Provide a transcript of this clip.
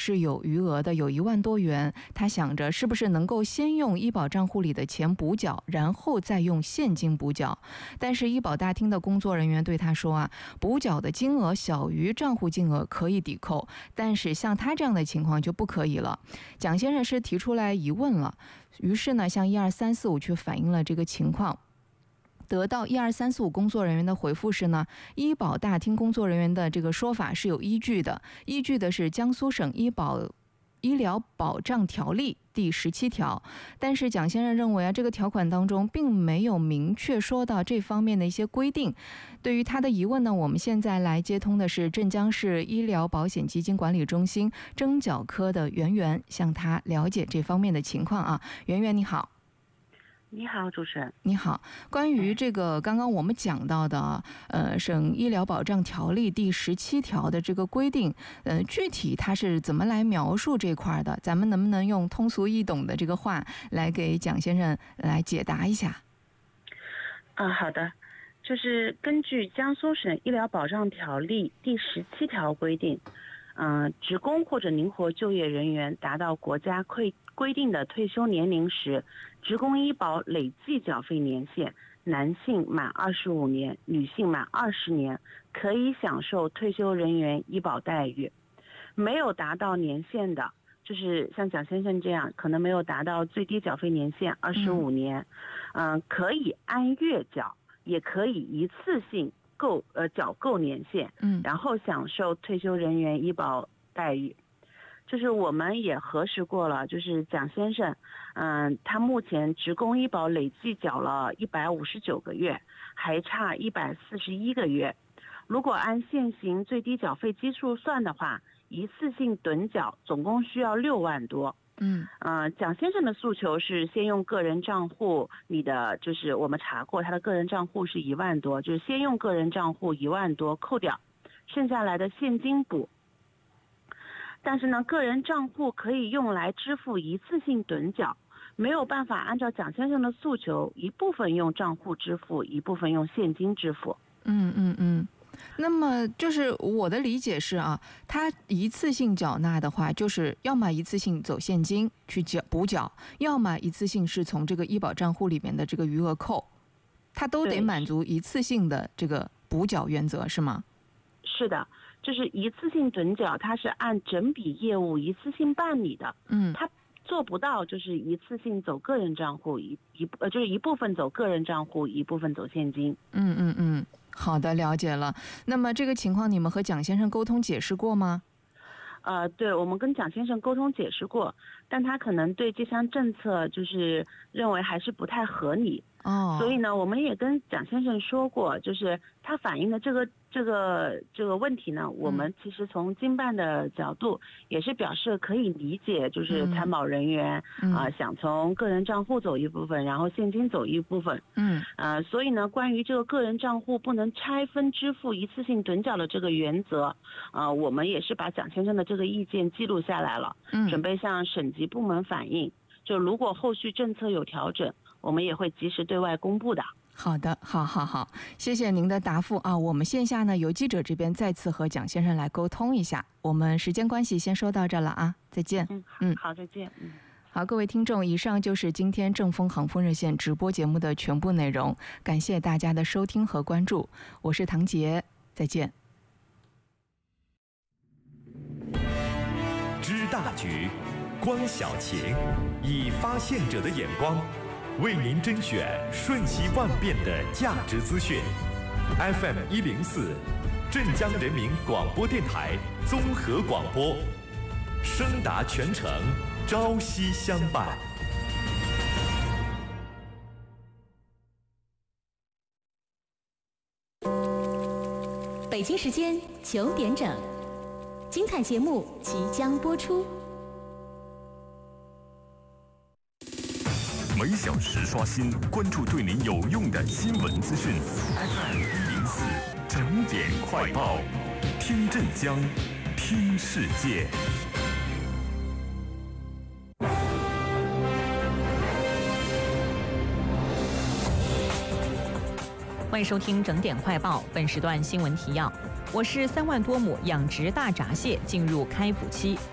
是有余额的，有1万多元，他想着是不是能够先用医保账户里的钱补缴，然后再用现金补缴。但是医保大厅的工作人员对他说啊，补缴的金额小于账户金额可以抵扣，但是像他这样的情况就不可以了。蒋先生是提出来疑问了，于是呢向12345去反映了这个情况。得到12345工作人员的回复是呢，医保大厅工作人员的这个说法是有依据的，依据的是江苏省医疗保障条例第17条，但是蒋先生认为啊，这个条款当中并没有明确说到这方面的一些规定。对于他的疑问呢，我们现在来接通的是镇江市医疗保险基金管理中心征缴科的袁袁，向他了解这方面的情况啊。袁袁你好。 你好，主持人。 你好，关于这个刚刚我们讲到的省医疗保障条例第17条的这个规定，具体它是怎么来描述这块的？咱们能不能用通俗易懂的这个话来给蒋先生来解答一下？ 好的，就是根据江苏省医疗保障条例第17条规定，职工或者灵活就业人员达到国家规定的退休年龄时，职工医保累计缴费年限，男性满25年，女性满20年，可以享受退休人员医保待遇。没有达到年限的，就是像蒋先生这样，可能没有达到最低缴费年限25年，可以按月缴，也可以一次性缴够年限，然后享受退休人员医保待遇。就是我们也核实过了，就是蒋先生，他目前职工医保累计缴了159个月，还差141个月。如果按现行最低缴费基数算的话，一次性趸缴总共需要6万多。蒋先生的诉求是先用个人账户里的，就是我们查过他的个人账户是1万多，就是先用个人账户1万多扣掉，剩下来的现金补。但是呢，个人账户可以用来支付一次性趸缴，没有办法按照蒋先生的诉求，一部分用账户支付，一部分用现金支付。 那么就是我的理解是啊，他一次性缴纳的话，就是要么一次性走现金去补缴，要么一次性是从这个医保账户里面的这个余额扣，他都得满足一次性的这个补缴原则，是吗？是的，就是一次性趸缴，它是按整笔业务一次性办理的。它做不到就是一次性走个人账户，就是一部分走个人账户，一部分走现金。好的，了解了。那么这个情况你们和蒋先生沟通解释过吗？对，我们跟蒋先生沟通解释过，但他可能对这项政策就是认为还是不太合理。所以呢，我们也跟蒋先生说过，就是他反映的这个问题呢，我们其实从经办的角度也是表示可以理解，就是参保人员想从个人账户走一部分，然后现金走一部分。所以呢，关于这个个人账户不能拆分支付一次性趸缴的这个原则，我们也是把蒋先生的这个意见记录下来了，准备向省级部门反映。就如果后续政策有调整，我们也会及时对外公布的。好的，好，谢谢您的答复啊。我们线下呢有记者这边再次和蒋先生来沟通一下。我们时间关系先说到这了啊，再见。好，再见。好，各位听众，以上就是今天正风航风热线直播节目的全部内容，感谢大家的收听和关注，我是唐杰，再见。 知大局，观小情，以发现者的眼光为您甄选瞬息万变的价值资讯。FM 104，镇江人民广播电台综合广播，声达全城，朝夕相伴。 北京时间9点整，精彩节目即将播出。 每小时刷新，关注对您有用的新闻资讯。FM 104整点快报，听镇江，听世界。 欢迎收听整点快报，本时段新闻提要：我市3万多亩养殖大闸蟹进入开捕期，